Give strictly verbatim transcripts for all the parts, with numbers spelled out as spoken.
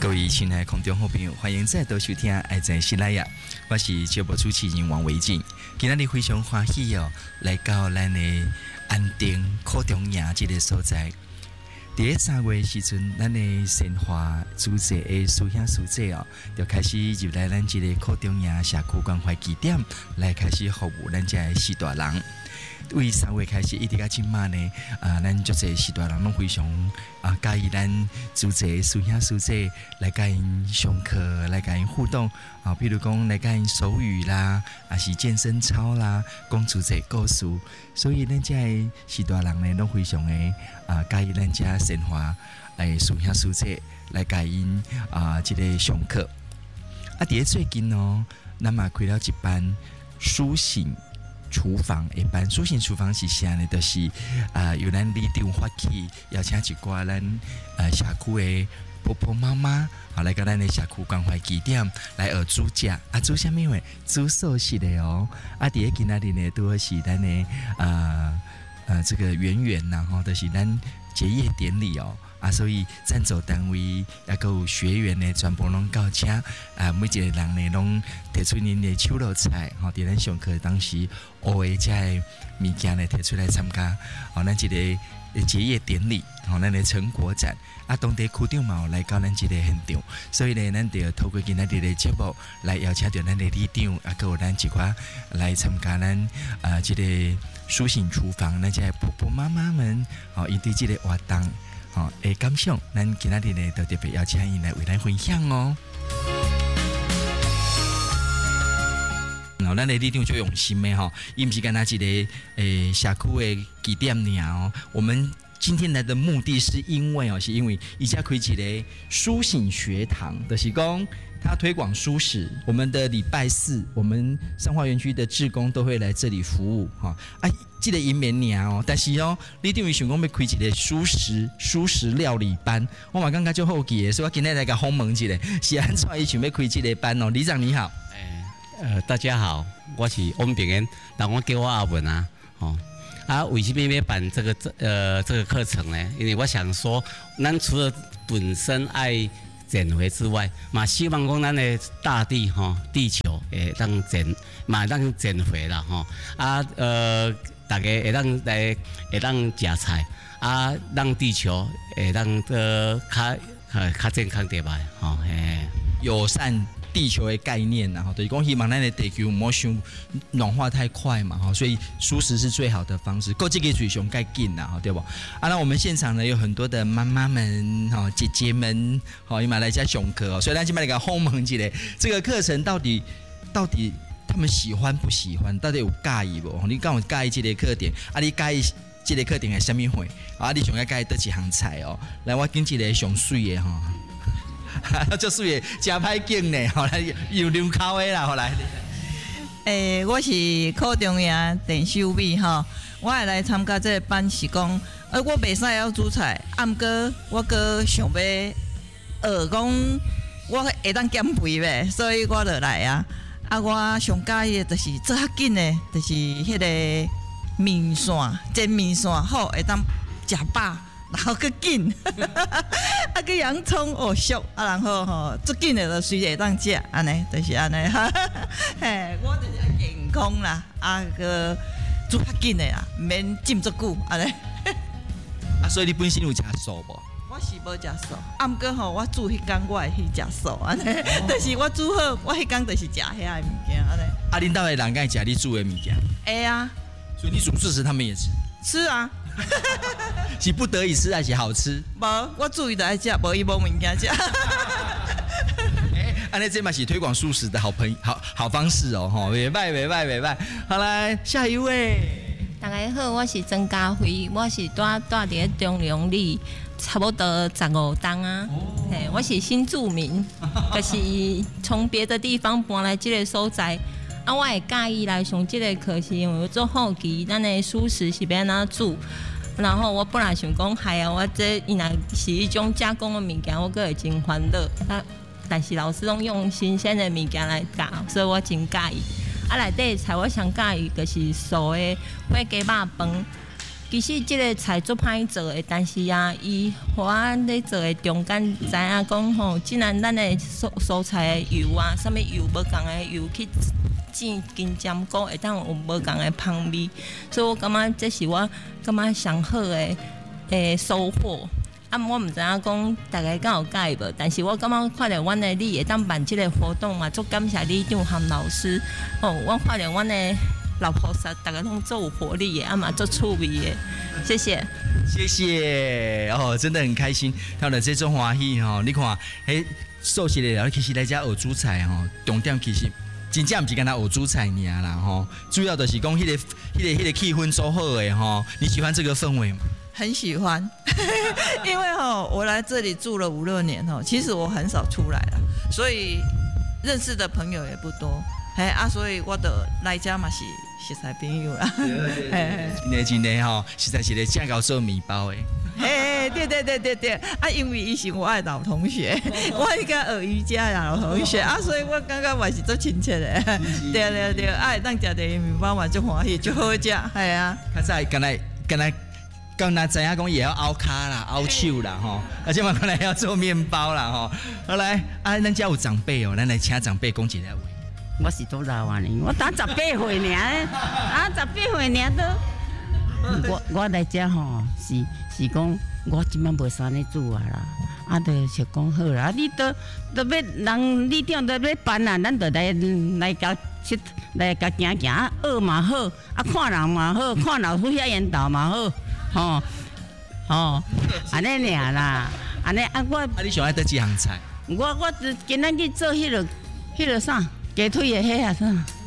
各位亲爱的空中好朋友，欢迎再度收听《爱在西拉雅》，我是节目主持人王维静。今天非常欢喜哦，来到咱的安定考中营这个所在。第一三月时阵，咱的鲜花组织的师兄师姐哦，就开始入来咱这个考中营社区关怀据点，来开始服务咱这的四大人。为三月开始一直到今晚呢，啊，咱足侪时大人拢非常啊，介意咱组织的师兄师姐来甲因上课，来甲因互动啊，比如讲来甲因手语啦，啊是健身操啦，讲组织故事，所以咱这的时大人呢，拢非常的啊，介意咱这生活诶师兄师姐来甲因啊，这个上课。啊，伫咧最近哦，咱嘛开了一班苏醒厨房一般，苏醒厨房是啥呢？就是啊、呃，由咱里长发起邀请一寡咱呃社区的婆婆妈妈，好来到咱的社区关怀据点来学煮食啊，煮啥物话？煮素食的哦。啊，伫咧今仔日呢，都是咱的呃呃这个圆圆呐，吼，就是咱结业典礼哦。啊，所以赞助单位也个有学员呢，全部拢到车啊，每一个人呢拢提出恁的手路菜，吼，伫咱上课当时学的这物件呢提出来参加，吼，咱一个结业典礼，吼，咱的成果展，啊，当地区长嘛来到咱这个现场，所以呢，咱就透过今仔日的节目来邀请到咱的里长，啊，个有咱一寡来参加咱啊这个苏醒厨房，咱这婆婆妈妈们，吼，因对这个活动。好，诶，感想，咱今仔日呢，就特别邀请伊来为咱分享哦。然后，咱的里长就用心的吼，伊毋是干那一个诶社区的据点尔哦。我们今天来的目的是因为哦，是因为以下开一个苏醒学堂，就是讲他推广蔬食。我们的礼拜四，我们彰化园区的志工都会来这里服务哈。啊，这个因免尔哦，但是哦，你等于想讲要开一个蔬食蔬食料理班，我嘛感觉就好奇的，所以我今天来个访问一下，是安怎伊想要开这个班哦？李长你好， 诶，呃，大家好，我是翁炳恩，但我叫我阿文啊，哦。啊，为什么要办这个这呃这个课程呢？因为我想说，咱除了本身爱减肥之外，嘛希望讲咱的大地哈、哦、地球会当减嘛当减肥啦哈、哦、啊呃大家会当来会当食菜啊，让地球会当呃较呃较健康点吧哈嘿， 友善地球的概念然后就是讲希望咱的地球唔好伤暖化太快嘛，所以蔬食是最好的方式。够这个水熊该紧啦，对不？啊，那我们现场呢有很多的妈妈们、哈姐姐们，好，伊马来加熊课哦，所以咱今麦来个轰猛起来，这个课程到底到底他们喜欢不喜欢？到底有介意不？你讲有介意这个课点，啊，你介意这个课点系什么货？啊，你想要介意得几行菜哦？来，我跟一个上水的哈。做水的真歹景呢，后来有流口的啦，后来。 诶、欸，我是考中央电修美吼，我会来参加这个班是讲，呃，我袂使晓煮菜，啊，毋过我阁想要学讲，我会当减肥呗，所以我就来啊。啊，我上介意的就是做较紧的，就是迄个面线，煎面线好，会当食饱。然后佮紧，啊佮洋葱哦熟，啊然后吼足紧的就随时会当食，安尼就是安尼，嘿，我就是要健康啦，啊个煮较紧的啦，毋免浸足久，安尼。 啊，所以你本身有食素无？ 我是无食素，啊毋过吼，我煮迄天我会去食素，安尼，就是我煮好，我迄天就是食遐个物件，安尼。 啊，恁兜的人敢会食你煮的物件？ 会啊， 所以你煮素食，他们也吃。 吃啊。 是不得已吃还是好吃？ 无，我注意的爱食，无伊无物件食。 哎，安尼这嘛是推广素食的好朋好好方式哦，吼，袂歹袂歹袂歹。好来，下一位。 大家好，我是曾家辉，我是住住伫中良里，差不多十五栋啊。嘿、哦，我是新住民，就是从别的地方搬来这个所在。啊，我会介意来上这个课，是因为我做好奇，咱的蔬食是要安怎煮。然后我本来想讲，系啊，我这伊若是一种加工的物件，我个会真欢乐。啊，但是老师拢用新鲜的物件来教，所以我真介意。啊，内底菜我上介意就是素的火鸡肉饭， 其实即个菜做歹做的，但是啊，伊互我咧做的中间知影讲吼，既然咱的蔬蔬菜的油啊，啥物油无共的油去煎金针菇，会当有无共的香味，所以我感觉这是我感觉上好的诶收获。啊，我毋知影讲大家敢有介无，但是我感觉看到阮的你会当办即个活动嘛，足感谢理长和老师。哦，我看到阮的老菩萨，大家拢做有活力的，啊嘛做趣味的，谢谢。 谢谢哦，真的很开心，看到这种欢喜吼、哦。你看，迄素食的了，其实来遮学煮菜吼、哦，重点其实真正毋是干那学煮菜尔啦吼，主要就是讲迄、那个、迄、那个、迄、那个气氛做好的吼、哦。你喜欢这个氛围吗？ 很喜欢，因为哈，我来这里住了五六年哈，其实我很少出来了，所以认识的朋友也不多，嘿啊，所以我的来家嘛是熟识朋友啦。 真的真的吼，实在是个正够做面包的。 嘿，对对对对对，啊，因为伊是我的老同学，我迄个学瑜伽的老同学啊，所以我感觉嘛是足亲切的。对对对，啊，当食的面包嘛足欢喜，足好食，系啊。 较早敢若敢若。刚才知影讲也要凹卡啦、凹手啦吼，而且嘛，可能要做面包啦吼。好来，啊，咱家有长辈哦，咱来请长辈讲一下话。 我是多老啊呢，我打十八岁尔，啊，十八岁尔都。我我来遮吼，是是讲，我即摆无啥咧煮啊啦，啊，就是讲好啦，你都都要人你定都要办啊，咱就来来甲去来甲行行，啊，学嘛好，啊，看人嘛好，看老师遐引导嘛好。吼吼，安尼尔啦，安尼啊我。啊， 你想爱倒几行菜？ 我我今仔日做迄落迄落啥鸡腿的迄啊啥？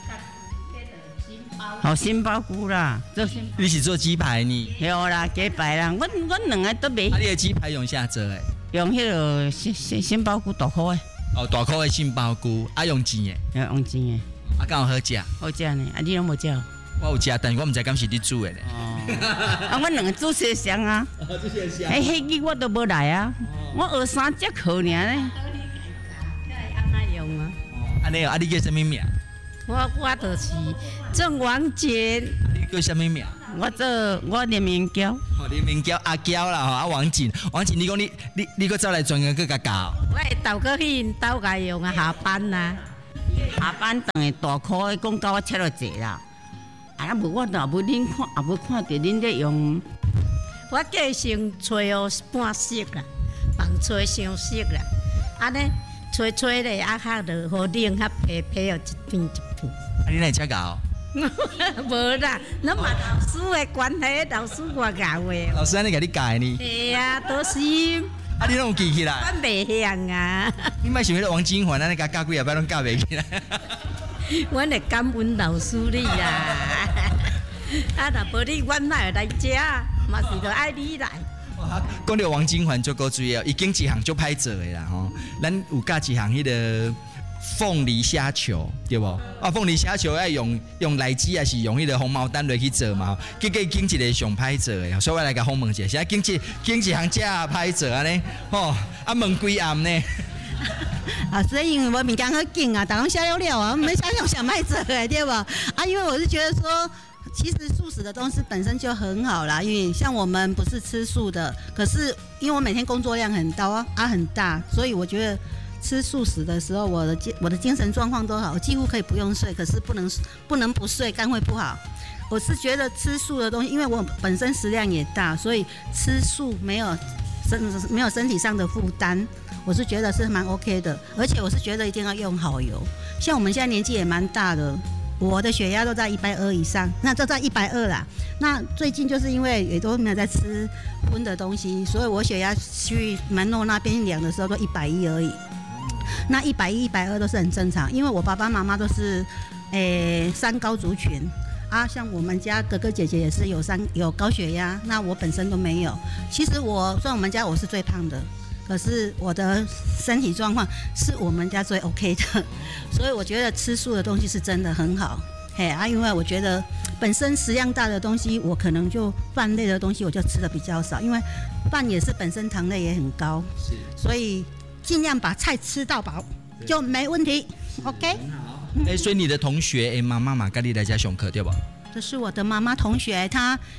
好新包菇啦，做新。 你是做鸡排呢？ 有啦，鸡排啦，我我两个都卖。 啊，你的鸡排用啥做诶？ 用迄落新新新包菇大颗的。 哦，大颗的新包菇，啊用煎的。 用煎的。 啊，敢有好食？ 好食呢，啊你拢无食？ 我有食，但是我唔知敢是你煮的咧。 哦，啊，我两个煮相像啊， 煮相像。 迄迄个我都无来啊，我学三节课尔咧。安那用啊？ 安尼哦，啊你叫什么名？ 我我就是郑王杰。 你叫什么名？ 我做我连名娇。 哦，连名叫阿娇啦吼，啊王静，王静，你讲你你你搁走来专门去甲教？ 我会豆过去因兜家用啊，下班啦，下班等下大课讲到我切落坐啦。啊！无我若无恁看，也无看到恁咧用。我计先吹哦半熟啦，放吹伤熟啦。安尼吹吹咧，啊较落好冷，较皮皮哦一片一片。 啊，你来遮教？ 无啦，咱嘛老师的关系，老师我教的。 老师安尼甲你教呢？ 是啊，都是。 啊，你拢有记起来？ 我袂晓啊。 你莫想迄个王金环，安尼甲教几下摆拢教袂起来。 阮会感恩老师你啦，啊，若无你，阮哪会来遮？嘛是着爱你来。 讲到王金环足够注意哦，伊经一项足歹做的啦吼。咱有教一项迄个凤梨虾球，对无？啊，凤梨虾球要用用来鸡还是用迄个红毛丹落去做嘛？结果经一个上歹做的，所以我来甲访问一下，现在经一经一项遮歹做安尼，吼，啊问几暗呢？ 啊，所以因为我物件好紧啊，大家下了了啊，我们想想想卖这个对吧？啊，因为我是觉得说，其实素食的东西本身就很好啦，因为像我们不是吃素的，可是因为我每天工作量很大啊，啊很大，所以我觉得吃素食的时候，我的我的精神状况都好，我几乎可以不用睡，可是不能不能不睡，肝会不好。我是觉得吃素的东西，因为我本身食量也大，所以吃素没有身没有身体上的负担。我是觉得是蛮 OK 的，而且我是觉得一定要用好油。像我们现在年纪也蛮大的，我的血压都在一百二以上，那都在一百二啦。那最近就是因为也都没有在吃荤的东西，所以我血压去门诺那边量的时候都一百一而已。那一百一、一百二都是很正常，因为我爸爸妈妈都是诶三高族群啊，像我们家哥哥姐姐也是有三有高血压，那我本身都没有。其实我算我们家我是最胖的。可是我的身体状况是我们家最 OK 的，所以我觉得吃素的东西是真的很好。嘿啊，因为我觉得本身食量大的东西，我可能就饭类的东西我就吃的比较少，因为饭也是本身糖类也很高，是，所以尽量把菜吃到饱就没问题。OK。 哎、欸，所以你的同学哎，妈妈嘛，跟你来家上课对吧？ 这是我的妈妈同学，她。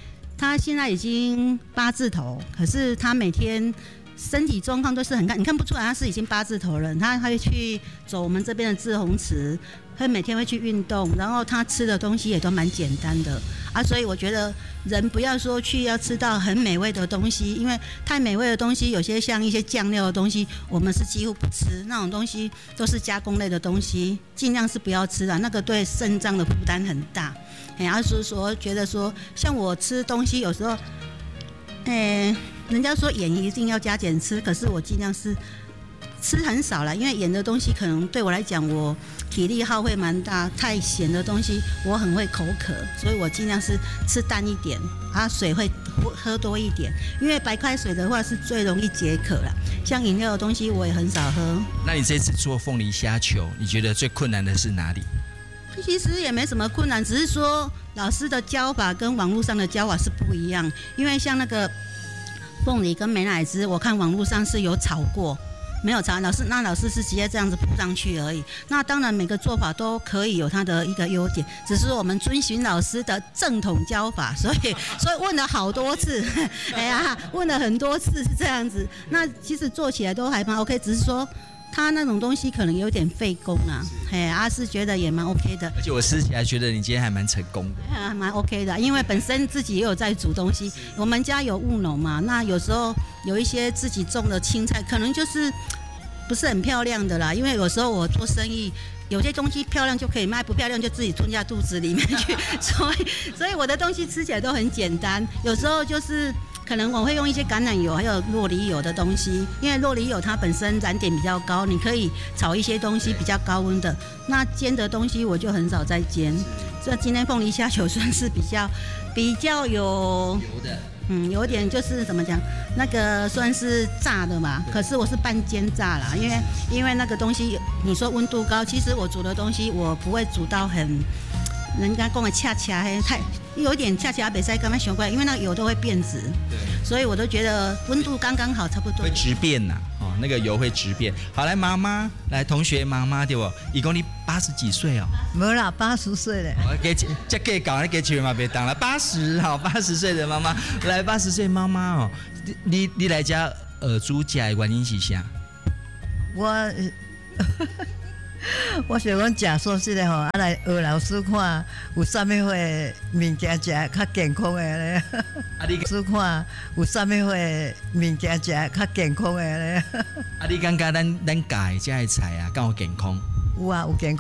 他现在已经八字头，可是他每天身体状况都是很看，你看不出来他是已经八字头了。他他会去走我们这边的志宏池，他每天会去运动，然后他吃的东西也都蛮简单的啊。所以我觉得人不要说去要吃到很美味的东西，因为太美味的东西，有些像一些酱料的东西，我们是几乎不吃，那种东西都是加工类的东西，尽量是不要吃的，那个对肾脏的负担很大。哎，而是说觉得说，像我吃东西有时候，哎。人家说盐一定要加减吃，可是我尽量是吃很少了，因为盐的东西可能对我来讲，我体力耗费蛮大。太咸的东西我很会口渴，所以我尽量是吃淡一点，啊，水会喝多一点，因为白开水的话是最容易解渴了。像饮料的东西我也很少喝。 那你这次做凤梨虾球，你觉得最困难的是哪里？ 其实也没什么困难，只是说老师的教法跟网络上的教法是不一样，因为像那个凤梨跟美乃滋，我看网络上是有炒过，没有炒。老师那老师是直接这样子铺上去而已。那当然每个做法都可以有它的一个优点，只是我们遵循老师的正统教法，所以所以问了好多次，哎呀，问了很多次是这样子。那其实做起来都还蛮 OK， 只是说它那种东西可能有点费工啊，嘿，阿是觉得也蛮 OK 的。 而且我吃起来觉得你今天还蛮成功的， 还蛮 OK 的，因为本身自己也有在煮东西。我们家有务农嘛，那有时候有一些自己种的青菜，可能就是不是很漂亮的啦。因为有时候我做生意，有些东西漂亮就可以卖，不漂亮就自己吞下肚子里面去。所以，所以我的东西吃起来都很简单。有时候就是可能我会用一些橄榄油还有酪梨油的东西，因为酪梨油它本身燃点比较高，你可以炒一些东西比较高温的。那煎的东西我就很少在煎。这今天凤梨虾球算是比较比较有油的， 嗯，有点就是怎么讲，那个算是炸的嘛，可是我是半煎炸啦，因为因为那个东西你说温度高，其实我煮的东西我不会煮到很，人家讲的恰恰太有点恰恰北塞刚刚学过来，因为那个油都会变质， 对， 所以我都觉得温度刚刚好，差不多会质变呐、啊，哦，那个油会质变。好，来妈妈，来同学妈妈对不？一共你八十几岁哦？ 没啦，八十岁了。 我给这给搞，你给钱嘛别当了，八十好，八十岁的妈妈，来八十岁妈妈哦，你你来家呃煮食的原因是啥？ 我。我想讲食素食的吼，啊来学老师看有啥物货物件食较健康的咧。啊，你师看有啥物货物件食较健康的咧。 啊，你感觉咱咱家的这些菜啊，敢有健康？ 有啊，有健康。